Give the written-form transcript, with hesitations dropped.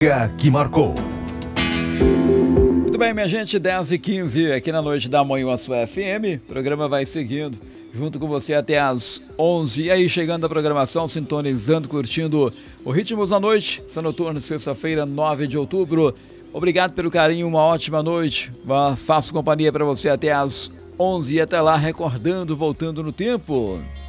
Que marcou. Muito bem, minha gente, 10h15 aqui na noite da Manhã Sua FM. O programa vai seguindo junto com você até às 11. E aí, chegando a programação, sintonizando, curtindo o Ritmos da Noite, essa noturna de sexta-feira, 9 de outubro. Obrigado pelo carinho, uma ótima noite. Faço companhia para você até às 11 e até lá, recordando, voltando no tempo.